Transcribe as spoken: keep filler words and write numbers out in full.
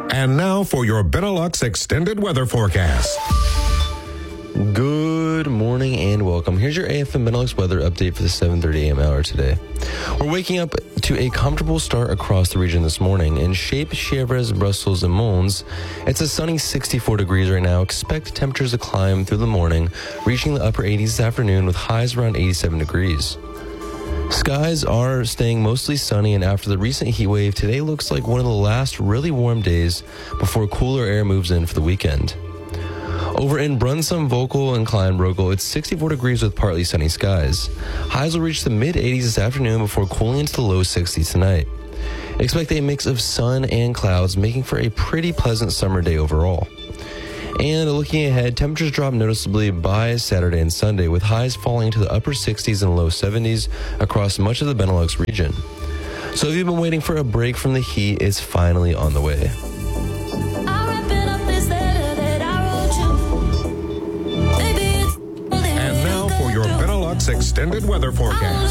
And now for your Benelux extended weather forecast. Good morning and welcome. Here's your A F M Benelux weather update for the seven thirty a.m. hour today. We're waking up to a comfortable start across the region this morning. In Shape, Chèvres, Brussels, and Mons, it's a sunny sixty-four degrees right now. Expect temperatures to climb through the morning, reaching the upper eighties this afternoon with highs around eighty-seven degrees. Skies are staying mostly sunny, and after the recent heat wave, today looks like one of the last really warm days before cooler air moves in for the weekend. Over in Brunsum, Vogel, and Kleinbrogel, it's sixty-four degrees with partly sunny skies. Highs will reach the mid-eighties this afternoon before cooling into the low sixties tonight. Expect a mix of sun and clouds, making for a pretty pleasant summer day overall. And looking ahead, temperatures drop noticeably by Saturday and Sunday, with highs falling to the upper sixties and low seventies across much of the Benelux region. So if you've been waiting for a break from the heat, it's finally on the way. And now for your Benelux extended weather forecast.